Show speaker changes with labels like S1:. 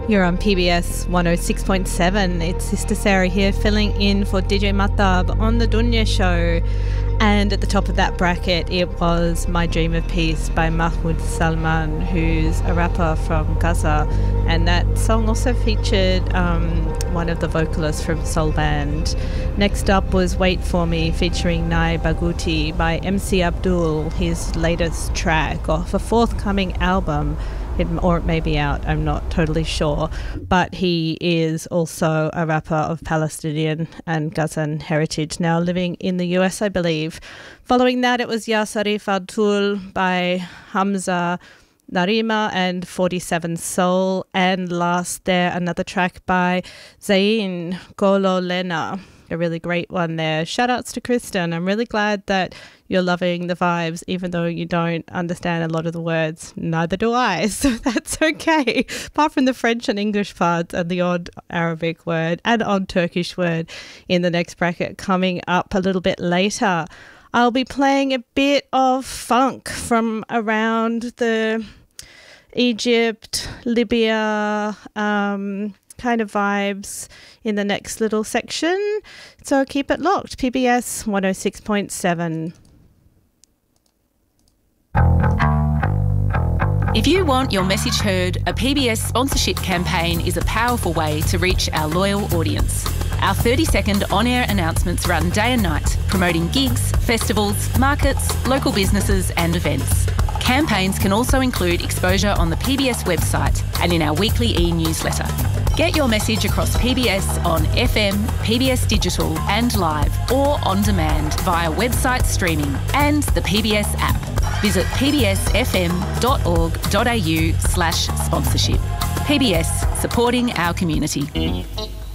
S1: You're on PBS 106.7. It's Sister Sarah here filling in for DJ Matab on the Dunya Show. And at the top of that bracket, it was My Dream of Peace by Mahmoud Salman, who's a rapper from Gaza. And that song also featured one of the vocalists from Soul Band. Next up was Wait For Me featuring Nai Baguti by MC Abdul, his latest track off a forthcoming album. Or it may be out, I'm not totally sure, but he is also a rapper of Palestinian and Gazan heritage, now living in the US, I believe. Following that, it was Ya Sarif Adul by Hamza Narima and 47 Soul, and last there, another track by Zain Golo Lena. A really great one there. Shout outs to Kristen. I'm really glad that you're loving the vibes, even though you don't understand a lot of the words. Neither do I, so that's okay. Apart from the French and English parts and the odd Arabic word and odd Turkish word in the next bracket coming up a little bit later. I'll be playing a bit of funk from around the Egypt, Libya, kind of vibes in the next little section. So keep it locked. PBS 106.7.
S2: If you want your message heard, a PBS sponsorship campaign is a powerful way to reach our loyal audience. Our 30-second on-air announcements run day and night, promoting gigs, festivals, markets, local businesses and events. Campaigns can also include exposure on the PBS website and in our weekly e-newsletter. Get your message across PBS on FM, PBS Digital and live, or on demand via website streaming and the PBS app. Visit pbsfm.org.au/sponsorship. PBS, supporting our community.